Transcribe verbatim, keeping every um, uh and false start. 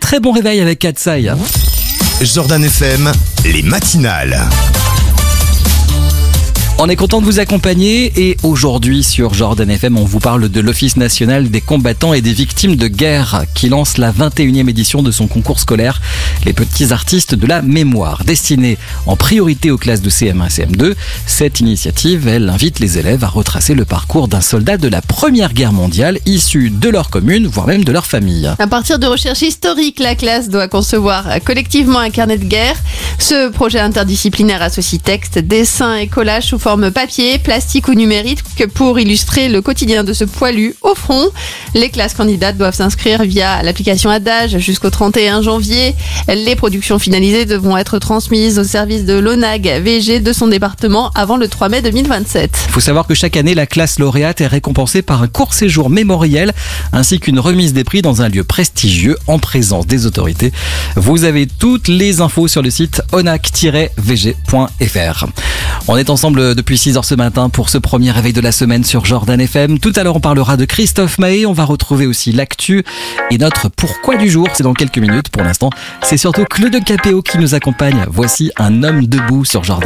très bon réveil avec Katsai. Jordan F M, les matinales. On est content de vous accompagner et aujourd'hui sur Jordan F M, on vous parle de l'Office national des combattants et des victimes de guerre qui lance la vingt et unième édition de son concours scolaire Les petits artistes de la mémoire. Destinée en priorité aux classes de C M un et C M deux, cette initiative, elle invite les élèves à retracer le parcours d'un soldat de la Première Guerre mondiale issu de leur commune, voire même de leur famille. À partir de recherches historiques, la classe doit concevoir collectivement un carnet de guerre. Ce projet interdisciplinaire associe texte, dessin et collage sous forme papier, plastique ou numérique pour illustrer le quotidien de ce poilu au front. Les classes candidates doivent s'inscrire via l'application Adage jusqu'au trente et un janvier. Les productions finalisées devront être transmises au service de l'O N A G V G de son département avant le trois mai deux mille vingt-sept. Il faut savoir que chaque année, la classe lauréate est récompensée par un court séjour mémoriel ainsi qu'une remise des prix dans un lieu prestigieux en présence des autorités. Vous avez toutes les infos sur le site onac tiret v g point f r. On est ensemble depuis six heures ce matin pour ce premier réveil de la semaine sur Jordan F M. Tout à l'heure, on parlera de Christophe Maé. On va retrouver aussi l'actu et notre pourquoi du jour. C'est dans quelques minutes. Pour l'instant, c'est surtout Claude Capéo qui nous accompagne. Voici Un homme debout sur Jordan.